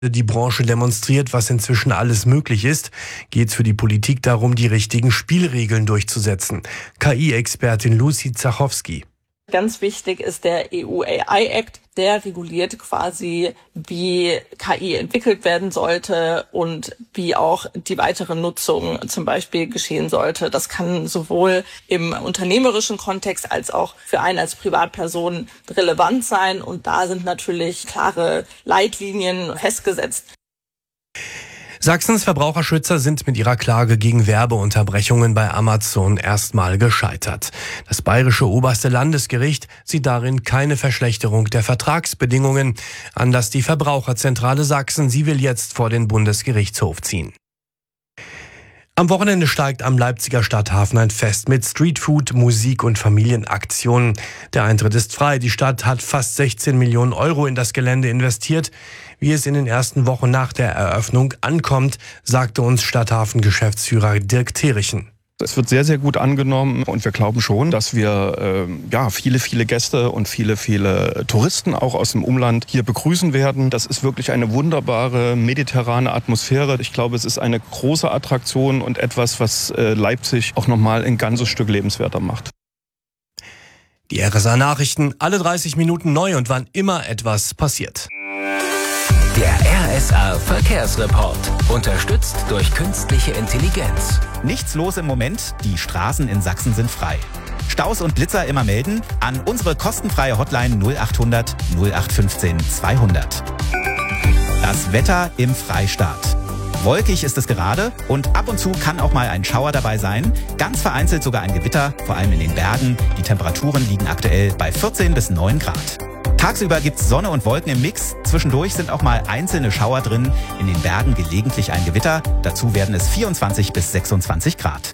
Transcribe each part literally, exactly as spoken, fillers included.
Die Branche demonstriert, was inzwischen alles möglich ist, geht es für die Politik darum, die richtigen Spielregeln durchzusetzen. K I-Expertin Lucy Zachowski. Ganz wichtig ist der E U A I Act. Der reguliert quasi, wie K I entwickelt werden sollte und wie auch die weitere Nutzung zum Beispiel geschehen sollte. Das kann sowohl im unternehmerischen Kontext als auch für einen als Privatperson relevant sein. Und da sind natürlich klare Leitlinien festgesetzt. Sachsens Verbraucherschützer sind mit ihrer Klage gegen Werbeunterbrechungen bei Amazon erstmal gescheitert. Das bayerische oberste Landesgericht sieht darin keine Verschlechterung der Vertragsbedingungen. Anders die Verbraucherzentrale Sachsen, sie will jetzt vor den Bundesgerichtshof ziehen. Am Wochenende steigt am Leipziger Stadthafen ein Fest mit Streetfood, Musik und Familienaktionen. Der Eintritt ist frei. Die Stadt hat fast sechzehn Millionen Euro in das Gelände investiert. Wie es in den ersten Wochen nach der Eröffnung ankommt, sagte uns Stadthafen-Geschäftsführer Dirk Terichen. Es wird sehr, sehr gut angenommen und wir glauben schon, dass wir äh, ja, viele, viele Gäste und viele, viele Touristen auch aus dem Umland hier begrüßen werden. Das ist wirklich eine wunderbare mediterrane Atmosphäre. Ich glaube, es ist eine große Attraktion und etwas, was äh, Leipzig auch nochmal ein ganzes Stück lebenswerter macht. Die R S A-Nachrichten, alle dreißig Minuten neu und wann immer etwas passiert. Der R S A-Verkehrsreport, unterstützt durch künstliche Intelligenz. Nichts los im Moment, die Straßen in Sachsen sind frei. Staus und Blitzer immer melden an unsere kostenfreie Hotline null achthundert null acht fünfzehn zweihundert. Das Wetter im Freistaat. Wolkig ist es gerade und ab und zu kann auch mal ein Schauer dabei sein. Ganz vereinzelt sogar ein Gewitter, vor allem in den Bergen. Die Temperaturen liegen aktuell bei vierzehn bis neun Grad. Tagsüber gibt's Sonne und Wolken im Mix. Zwischendurch sind auch mal einzelne Schauer drin. In den Bergen gelegentlich ein Gewitter. Dazu werden es vierundzwanzig bis sechsundzwanzig Grad.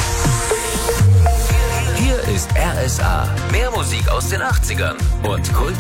Hier ist R S A. Mehr Musik aus den achtzigern und Kult.